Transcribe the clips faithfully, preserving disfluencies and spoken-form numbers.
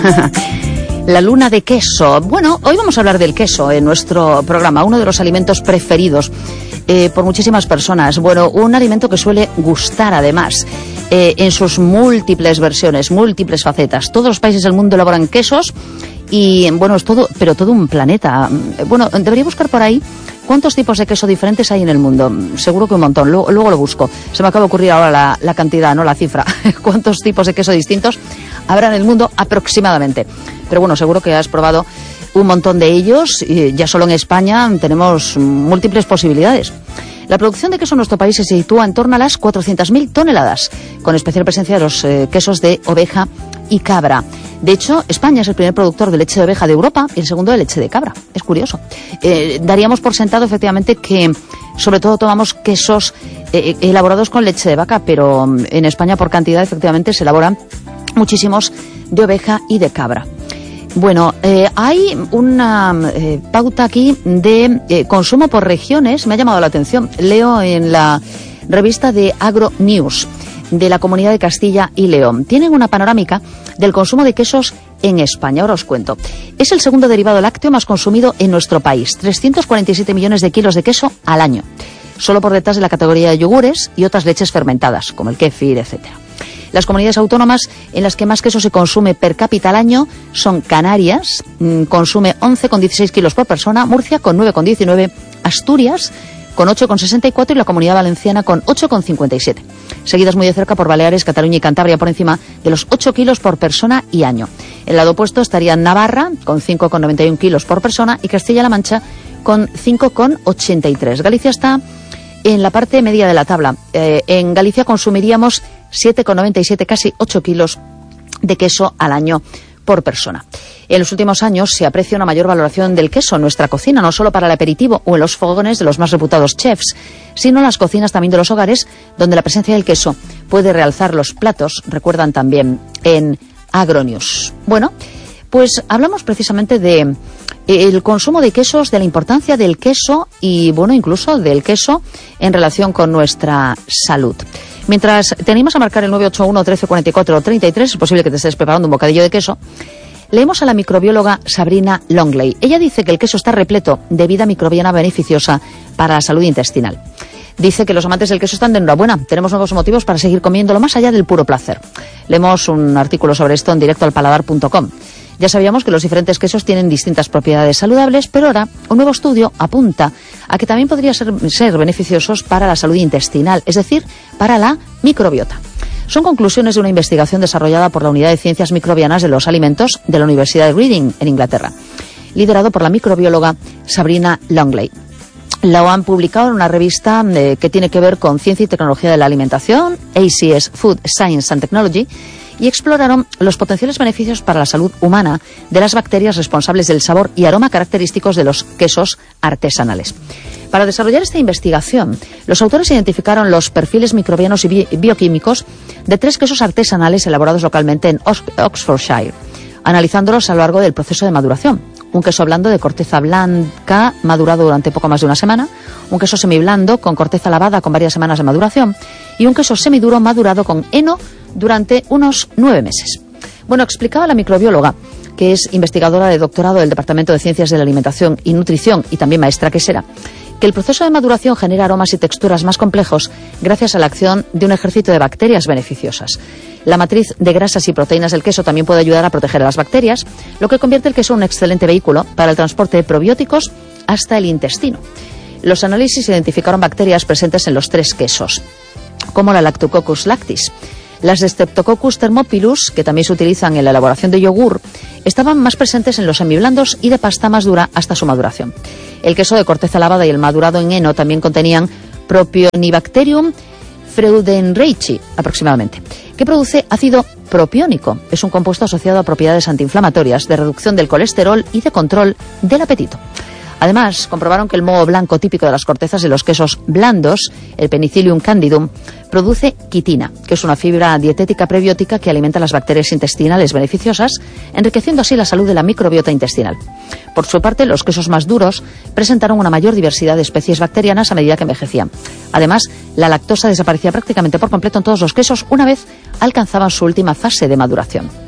La luna de queso. Bueno, hoy vamos a hablar del queso en nuestro programa, uno de los alimentos preferidos eh, por muchísimas personas. Bueno, un alimento que suele gustar además eh, en sus múltiples versiones, múltiples facetas. Todos los países del mundo elaboran quesos y, bueno, es todo, pero todo un planeta. Bueno, debería buscar por ahí cuántos tipos de queso diferentes hay en el mundo. Seguro que un montón. Luego, luego lo busco. Se me acaba de ocurrir ahora la, la cantidad, no la cifra. ¿Cuántos tipos de queso distintos habrá en el mundo aproximadamente? Pero bueno, seguro que has probado un montón de ellos. Y ya solo en España tenemos múltiples posibilidades. La producción de queso en nuestro país se sitúa en torno a las cuatrocientas mil toneladas, con especial presencia de los eh, quesos de oveja y cabra. De hecho, España es el primer productor de leche de oveja de Europa y el segundo de leche de cabra. Es curioso. Eh, daríamos por sentado, efectivamente, que sobre todo tomamos quesos eh, elaborados con leche de vaca, pero en España, por cantidad, efectivamente, se elaboran muchísimos de oveja y de cabra. Bueno, eh, hay una eh, pauta aquí de eh, consumo por regiones. Me ha llamado la atención. Leo en la revista de Agro News de la Comunidad de Castilla y León. Tienen una panorámica del consumo de quesos en España. Ahora os cuento. Es el segundo derivado lácteo más consumido en nuestro país. trescientos cuarenta y siete millones de kilos de queso al año. Solo por detrás de la categoría de yogures y otras leches fermentadas, como el kéfir, etcétera. Las comunidades autónomas en las que más queso se consume per cápita al año son Canarias, mmm, consume once coma dieciséis kilos por persona, Murcia con nueve coma diecinueve, Asturias con ocho coma sesenta y cuatro y la Comunidad Valenciana con ocho coma cincuenta y siete. Seguidas muy de cerca por Baleares, Cataluña y Cantabria por encima de los ocho kilos por persona y año. En el lado opuesto estaría Navarra con cinco coma noventa y uno kilos por persona y Castilla-La Mancha con cinco coma ochenta y tres. Galicia está en la parte media de la tabla. Eh, en Galicia consumiríamos siete coma noventa y siete, casi ocho kilos de queso al año por persona. En los últimos años se aprecia una mayor valoración del queso en nuestra cocina, no solo para el aperitivo o en los fogones de los más reputados chefs, sino en las cocinas también de los hogares, donde la presencia del queso puede realzar los platos, recuerdan también en Agronews. Bueno, pues hablamos precisamente de el consumo de quesos, de la importancia del queso y, bueno, incluso del queso en relación con nuestra salud. Mientras te animas a marcar el nueve ocho uno, trece, cuarenta y cuatro, treinta y tres, es posible que te estés preparando un bocadillo de queso, leemos a la microbióloga Sabrina Longley. Ella dice que el queso está repleto de vida microbiana beneficiosa para la salud intestinal. Dice que los amantes del queso están de enhorabuena. Tenemos nuevos motivos para seguir comiéndolo más allá del puro placer. Leemos un artículo sobre esto en directo al paladar punto com. Ya sabíamos que los diferentes quesos tienen distintas propiedades saludables, pero ahora un nuevo estudio apunta a que también podrían ser, ser beneficiosos para la salud intestinal, es decir, para la microbiota. Son conclusiones de una investigación desarrollada por la Unidad de Ciencias Microbianas de los Alimentos de la Universidad de Reading, en Inglaterra, liderado por la microbióloga Sabrina Longley. Lo han publicado en una revista eh, que tiene que ver con ciencia y tecnología de la alimentación, A C S Food Science and Technology, y exploraron los potenciales beneficios para la salud humana de las bacterias responsables del sabor y aroma característicos de los quesos artesanales. Para desarrollar esta investigación, los autores identificaron los perfiles microbianos y bi- bioquímicos de tres quesos artesanales elaborados localmente en Oxfordshire, analizándolos a lo largo del proceso de maduración. Un queso blando de corteza blanca madurado durante poco más de una semana, un queso semiblando con corteza lavada con varias semanas de maduración y un queso semiduro madurado con heno durante unos nueve meses. Bueno, explicaba la microbióloga, que es investigadora de doctorado del Departamento de Ciencias de la Alimentación y Nutrición y también maestra quesera, que el proceso de maduración genera aromas y texturas más complejos gracias a la acción de un ejército de bacterias beneficiosas. La matriz de grasas y proteínas del queso también puede ayudar a proteger a las bacterias, lo que convierte el queso en un excelente vehículo para el transporte de probióticos hasta el intestino. Los análisis identificaron bacterias presentes en los tres quesos, como la Lactococcus lactis. Las de Streptococcus thermophilus, que también se utilizan en la elaboración de yogur, estaban más presentes en los semiblandos y de pasta más dura hasta su maduración. El queso de corteza lavada y el madurado en heno también contenían Propionibacterium freudenreichi, aproximadamente, que produce ácido propiónico. Es un compuesto asociado a propiedades antiinflamatorias, de reducción del colesterol y de control del apetito. Además, comprobaron que el moho blanco típico de las cortezas de los quesos blandos, el Penicillium candidum, produce quitina, que es una fibra dietética prebiótica que alimenta las bacterias intestinales beneficiosas, enriqueciendo así la salud de la microbiota intestinal. Por su parte, los quesos más duros presentaron una mayor diversidad de especies bacterianas a medida que envejecían. Además, la lactosa desaparecía prácticamente por completo en todos los quesos una vez alcanzaban su última fase de maduración.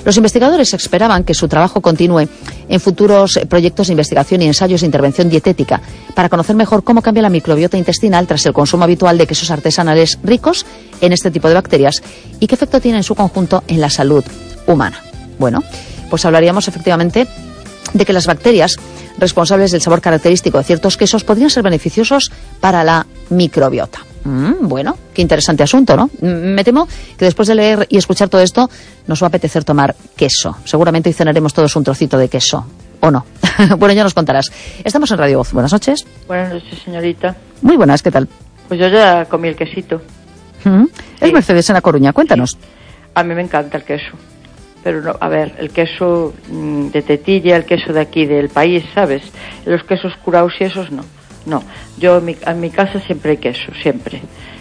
Los investigadores esperaban que su trabajo continúe en futuros proyectos de investigación y ensayos de intervención dietética para conocer mejor cómo cambia la microbiota intestinal tras el consumo habitual de quesos artesanales ricos en este tipo de bacterias y qué efecto tiene en su conjunto en la salud humana. Bueno, pues hablaríamos efectivamente de que las bacterias responsables del sabor característico de ciertos quesos podrían ser beneficiosos para la microbiota. Mm, bueno, qué interesante asunto, ¿no? Me temo que después de leer y escuchar todo esto nos va a apetecer tomar queso. Seguramente hoy cenaremos todos un trocito de queso, ¿o no? Bueno, ya nos contarás. Estamos en Radio Voz. Buenas noches. Buenas noches, señorita. Muy buenas, ¿qué tal? Pues yo ya comí el quesito. Mm, es sí. Mercedes en La Coruña, cuéntanos. Sí. A mí me encanta el queso. Pero, no, a ver, el queso mmm, de tetilla, el queso de aquí del país, ¿sabes? Los quesos curados y esos no. No, yo en mi, en mi casa siempre hay queso, siempre.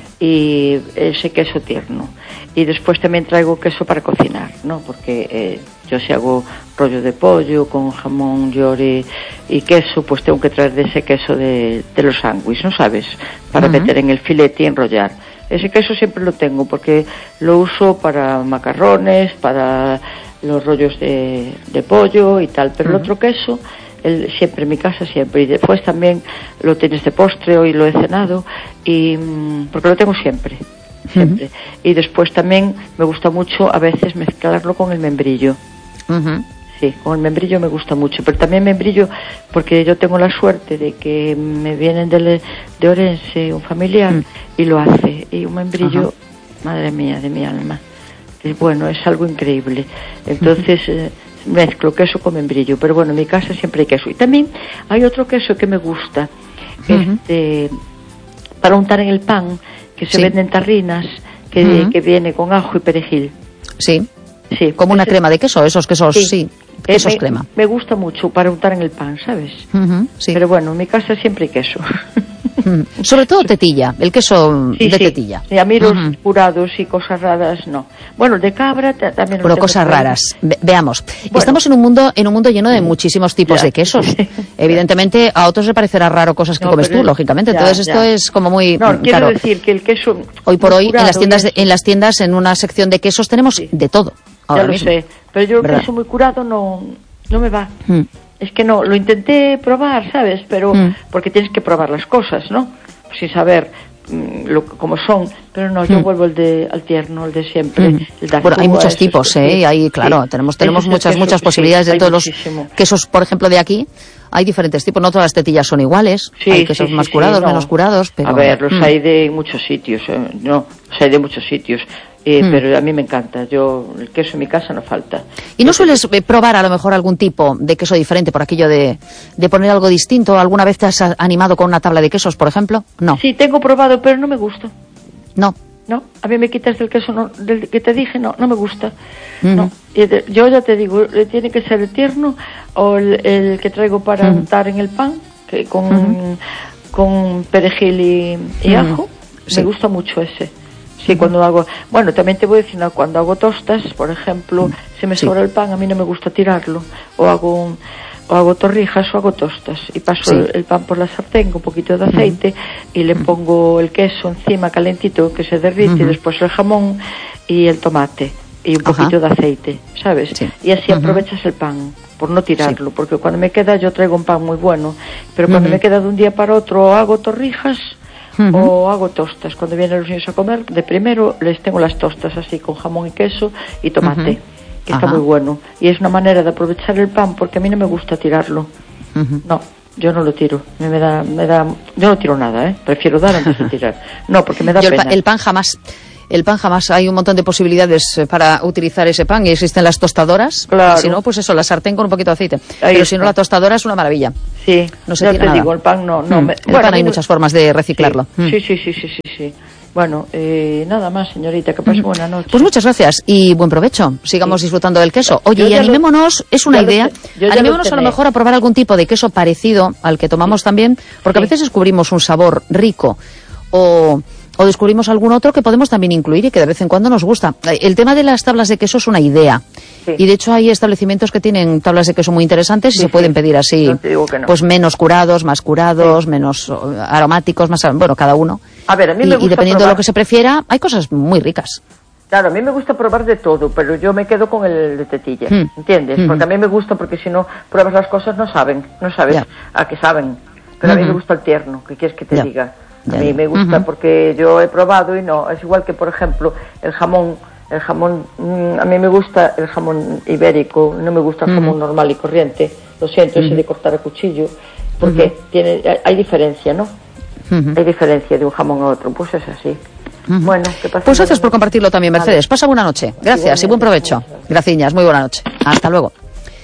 Y ese queso tierno. Y después también traigo queso para cocinar, ¿no? Porque eh, yo si hago rollo de pollo con jamón, york y queso, pues tengo que traer de ese queso de, de los sándwiches, ¿no sabes? Para uh-huh. meter en el filete y enrollar. Ese queso siempre lo tengo porque lo uso para macarrones, para los rollos de, de pollo y tal. Pero uh-huh. el otro queso, el, siempre en mi casa, siempre. Y después también lo tienes de postre, hoy lo he cenado, y porque lo tengo siempre, siempre. Uh-huh. Y después también me gusta mucho a veces mezclarlo con el membrillo. Uh-huh. Sí, con el membrillo me gusta mucho, pero también membrillo porque yo tengo la suerte de que me vienen de, de Orense un familiar mm. y lo hace, y un membrillo, uh-huh. madre mía, de mi alma, y bueno, es algo increíble. Entonces uh-huh. eh, mezclo queso con membrillo, pero bueno, en mi casa siempre hay queso. Y también hay otro queso que me gusta, uh-huh. este, para untar en el pan, que se sí. vende en tarrinas, que, uh-huh. que viene con ajo y perejil. Sí. Sí, como una crema de queso, esos quesos, sí, sí quesos me, crema. Me gusta mucho para untar en el pan, ¿sabes? Uh-huh, sí. Pero bueno, en mi casa siempre hay queso. Uh-huh. Sobre todo tetilla, el queso sí, de sí. tetilla. Y a mí los uh-huh. curados y cosas raras, no. Bueno, de cabra t- también lo Bueno, cosas raras. Ve- veamos. Bueno. Estamos en un mundo en un mundo lleno de muchísimos tipos ya. de quesos. Evidentemente, a otros les parecerá raro cosas que no, comes tú, el, lógicamente. Ya, Entonces, esto ya. es como muy... No, quiero claro. decir que el queso... Hoy por hoy, en las tiendas, de, en las tiendas, en una sección de quesos, tenemos sí. de todo. Ahora ya lo mismo. sé, pero yo el ¿verdad? queso muy curado no, no me va. Mm. Es que no, lo intenté probar, ¿sabes? Pero mm. porque tienes que probar las cosas, ¿no? Sin saber mm, lo, cómo son. Pero no, yo mm. vuelvo al de al tierno, el de siempre. Mm. El de bueno, hay muchos tipos, ¿eh? Sí. Hay, claro, sí. tenemos tenemos muchas muchas posibilidades sí, dentro de los muchísimo. quesos, por ejemplo, de aquí. Hay diferentes tipos, no todas las tetillas son iguales. Sí, hay quesos sí, más sí, curados, sí, no. menos curados. Pero... A ver, los mm. hay de muchos sitios, ¿eh? No, los hay de muchos sitios. Eh, mm. Pero a mí me encanta, yo el queso en mi casa no falta. ¿Y no sueles probar a lo mejor algún tipo de queso diferente por aquello de, de poner algo distinto? ¿Alguna vez te has animado con una tabla de quesos, por ejemplo? No. Sí, tengo probado, pero no me gusta. No. No, a mí me quitas del queso no, del que te dije, no, no me gusta. Mm. No. Y de, yo ya te digo, tiene que ser el tierno o el, el que traigo para mm. untar en el pan, que con, mm. con perejil y, y mm. ajo. Sí. Me gusta mucho ese. Sí, cuando hago... Bueno, también te voy a decir, no, cuando hago tostas, por ejemplo, si me sobra sí. el pan, a mí no me gusta tirarlo. O hago un, o hago torrijas o hago tostas. Y paso sí. el, el pan por la sartén con un poquito de aceite uh-huh. y le pongo el queso encima calentito que se derrite, uh-huh. y después el jamón y el tomate y un poquito uh-huh. de aceite, ¿sabes? Sí. Y así uh-huh. aprovechas el pan, por no tirarlo. Sí. Porque cuando me queda, yo traigo un pan muy bueno, pero cuando uh-huh. me queda de un día para otro, hago torrijas... Uh-huh. O hago tostas. Cuando vienen los niños a comer, de primero les tengo las tostas así con jamón y queso y tomate, uh-huh. que está uh-huh. muy bueno. Y es una manera de aprovechar el pan porque a mí no me gusta tirarlo. Uh-huh. No, yo no lo tiro. Me, me da, me da, yo no tiro nada, ¿eh? Prefiero dar antes de tirar. No, porque me da yo pena. El, pa- el pan jamás. El pan jamás, hay un montón de posibilidades para utilizar ese pan y existen las tostadoras. Claro. Si no, pues eso, la sartén con un poquito de aceite. Ahí Pero está. Si no, la tostadora es una maravilla. Sí, no se ya tira te nada. digo, el pan no... no mm. me... El bueno, pan hay muchas formas de reciclarlo. Sí, mm. sí, sí, sí, sí, sí, sí. Bueno, eh, nada más, señorita, que pase mm. buena noche. Pues muchas gracias y buen provecho. Sigamos sí. disfrutando del queso. Oye, y animémonos, lo, es una idea, te, animémonos a lo mejor a probar algún tipo de queso parecido al que tomamos sí. también, porque sí. a veces descubrimos un sabor rico o... o descubrimos algún otro que podemos también incluir y que de vez en cuando nos gusta. El tema de las tablas de queso es una idea. Sí. Y de hecho hay establecimientos que tienen tablas de queso muy interesantes y sí, se pueden sí. pedir así, no no. pues menos curados, más curados, sí. menos aromáticos, más, bueno, cada uno. A ver, a mí y, me gusta y dependiendo probar. de lo que se prefiera, hay cosas muy ricas. Claro, a mí me gusta probar de todo, pero yo me quedo con el de tetilla, mm. ¿entiendes? Mm-hmm. Porque a mí me gusta, porque si no pruebas las cosas no saben, no sabes yeah. a qué saben. Pero mm-hmm. a mí me gusta el tierno, ¿qué quieres que te yeah. diga? A yeah. mí me gusta mm-hmm. porque yo he probado y no, es igual que, por ejemplo, el jamón, el jamón, mmm, a mí me gusta el jamón ibérico, no me gusta el mm-hmm. jamón normal y corriente, lo siento, mm-hmm. ese de cortar a cuchillo, porque mm-hmm. tiene, hay diferencia, ¿no? Mm-hmm. Hay diferencia de un jamón a otro, pues es así. Uh-huh. Bueno, ¿qué pasa? Pues gracias por compartirlo también, Mercedes. Pasa buena noche. Gracias y buen provecho. Graciñas, muy buena noche. Hasta luego.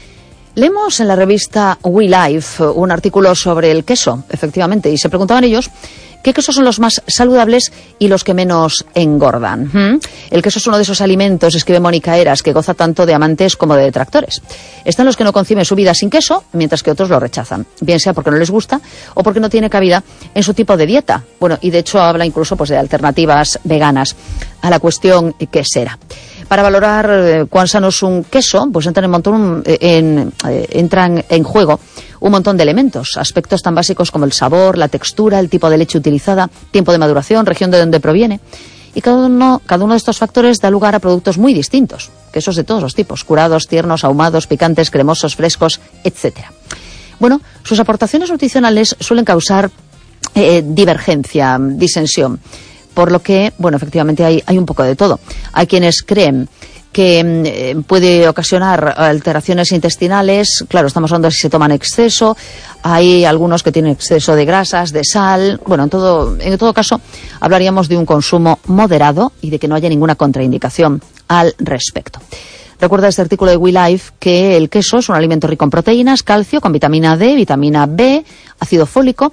Leemos en la revista WeLife un artículo sobre el queso, efectivamente, y se preguntaban ellos qué quesos son los más saludables y los que menos engordan. ¿Mm? El queso es uno de esos alimentos, escribe Mónica Eras, que goza tanto de amantes como de detractores. Están los que no conciben su vida sin queso, mientras que otros lo rechazan, bien sea porque no les gusta o porque no tiene cabida en su tipo de dieta. Bueno, y de hecho habla incluso pues de alternativas veganas a la cuestión quesera. Para valorar eh, cuán sano es un queso, pues entran en, montón, eh, en, eh, entran en juego un montón de elementos, aspectos tan básicos como el sabor, la textura, el tipo de leche utilizada, tiempo de maduración, región de donde proviene. Y cada uno, cada uno de estos factores da lugar a productos muy distintos, quesos de todos los tipos, curados, tiernos, ahumados, picantes, cremosos, frescos, etcétera. Bueno, sus aportaciones nutricionales suelen causar eh, divergencia, disensión. Por lo que, bueno, efectivamente hay, hay un poco de todo. Hay quienes creen que eh, puede ocasionar alteraciones intestinales. Claro, estamos hablando de si se toma en exceso. Hay algunos que tienen exceso de grasas, de sal. Bueno, en todo, en todo caso, hablaríamos de un consumo moderado y de que no haya ninguna contraindicación al respecto. Recuerda este artículo de WeLife que el queso es un alimento rico en proteínas, calcio, con vitamina D, vitamina B, ácido fólico.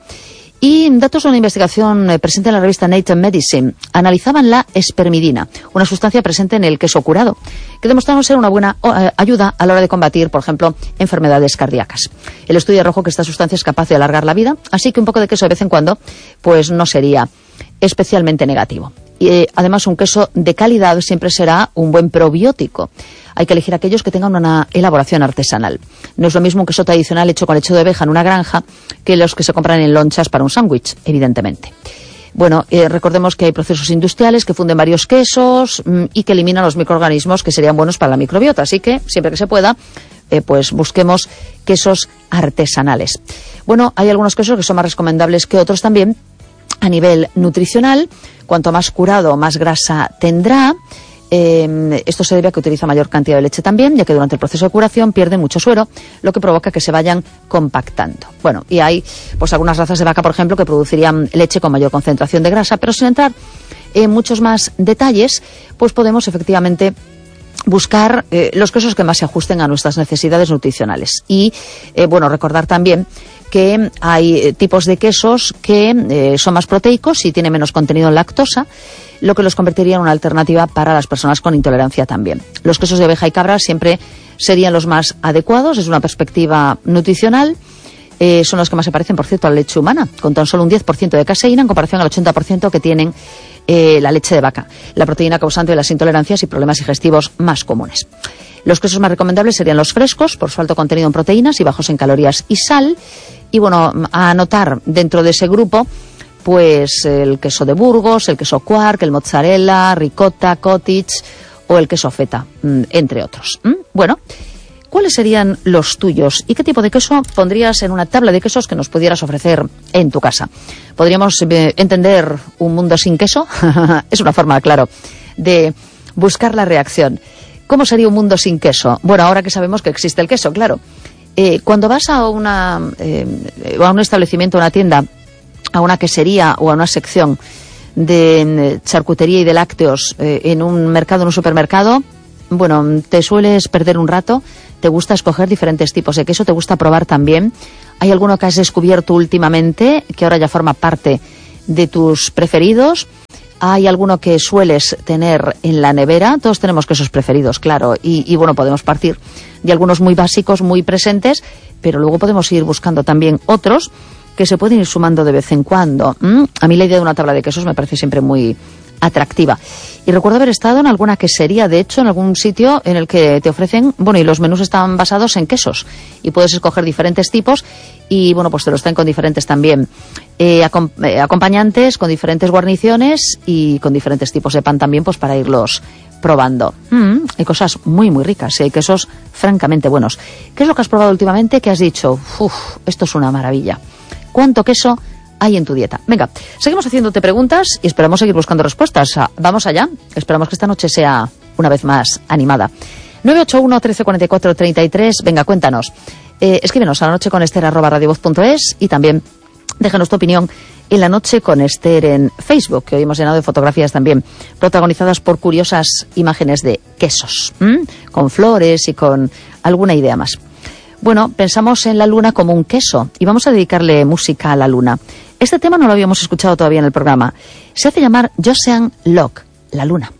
Y datos de una investigación eh, presente en la revista Nature Medicine analizaban la espermidina, una sustancia presente en el queso curado, que demostraron ser una buena eh, ayuda a la hora de combatir, por ejemplo, enfermedades cardíacas. El estudio arrojó que esta sustancia es capaz de alargar la vida, así que un poco de queso de vez en cuando, pues no sería especialmente negativo. Y, eh, además, un queso de calidad siempre será un buen probiótico. Hay que elegir aquellos que tengan una elaboración artesanal. No es lo mismo un queso tradicional hecho con leche de oveja en una granja que los que se compran en lonchas para un sándwich, evidentemente. Bueno, eh, recordemos que hay procesos industriales que funden varios quesos mmm, y que eliminan los microorganismos que serían buenos para la microbiota. Así que, siempre que se pueda, eh, pues busquemos quesos artesanales. Bueno, hay algunos quesos que son más recomendables que otros también a nivel nutricional. Cuanto más curado, más grasa tendrá. Eh, esto se debe a que utiliza mayor cantidad de leche también, ya que durante el proceso de curación pierde mucho suero, lo que provoca que se vayan compactando. Bueno, y hay pues algunas razas de vaca, por ejemplo, que producirían leche con mayor concentración de grasa, pero sin entrar en muchos más detalles, pues podemos efectivamente buscar eh, los quesos que más se ajusten a nuestras necesidades nutricionales. Y, eh, bueno, recordar también que hay eh, tipos de quesos que eh, son más proteicos y tienen menos contenido en lactosa, lo que los convertiría en una alternativa para las personas con intolerancia también. Los quesos de oveja y cabra siempre serían los más adecuados desde una perspectiva nutricional. Eh, son los que más se parecen, por cierto, a la leche humana, con tan solo un diez por ciento de caseína en comparación al ochenta por ciento que tienen eh, la leche de vaca, la proteína causante de las intolerancias y problemas digestivos más comunes. Los quesos más recomendables serían los frescos, por su alto contenido en proteínas y bajos en calorías y sal. Y bueno, a anotar dentro de ese grupo, pues el queso de Burgos, el queso Quark, el mozzarella, ricota, cottage o el queso feta, entre otros. Bueno, ¿cuáles serían los tuyos? ¿Y qué tipo de queso pondrías en una tabla de quesos que nos pudieras ofrecer en tu casa? ¿Podríamos eh, entender un mundo sin queso? Es una forma, claro, de buscar la reacción. ¿Cómo sería un mundo sin queso? Bueno, ahora que sabemos que existe el queso, claro. Eh, cuando vas a, una, eh, a un establecimiento, a una tienda, a una quesería o a una sección de charcutería y de lácteos eh, en un mercado, en un supermercado, bueno, te sueles perder un rato, te gusta escoger diferentes tipos de queso, te gusta probar también. ¿Hay alguno que has descubierto últimamente que ahora ya forma parte de tus preferidos? ¿Hay alguno que sueles tener en la nevera? Todos tenemos quesos preferidos, claro, y, y bueno, podemos partir de algunos muy básicos, muy presentes, pero luego podemos ir buscando también otros que se pueden ir sumando de vez en cuando. ¿Mm? A mí la idea de una tabla de quesos me parece siempre muy atractiva. Y recuerdo haber estado en alguna quesería, de hecho, en algún sitio en el que te ofrecen, bueno, y los menús están basados en quesos, y puedes escoger diferentes tipos, y bueno, pues te los traen con diferentes también eh, acom- eh, acompañantes, con diferentes guarniciones, y con diferentes tipos de pan también, pues para irlos probando. Mm, hay cosas muy, muy ricas y hay quesos francamente buenos. ¿Qué es lo que has probado últimamente que has dicho, uff, esto es una maravilla? ¿Cuánto queso hay en tu dieta? Venga, seguimos haciéndote preguntas y esperamos seguir buscando respuestas. Vamos allá. Esperamos que esta noche sea una vez más animada. nueve ocho uno, trece cuarenta y cuatro, treinta y tres. Venga, cuéntanos. Eh, escríbenos a la noche con Esther arroba radiovoz punto es y también déjanos tu opinión en La Noche con Esther en Facebook, que hoy hemos llenado de fotografías también protagonizadas por curiosas imágenes de quesos, ¿m? Con flores y con alguna idea más. Bueno, pensamos en la luna como un queso y vamos a dedicarle música a la luna. Este tema no lo habíamos escuchado todavía en el programa. Se hace llamar Joseon Locke, la luna.